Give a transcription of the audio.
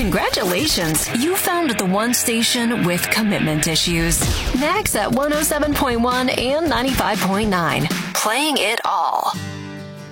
Congratulations, you found the one station with commitment issues. Next at 107.1 and 95.9, playing it all.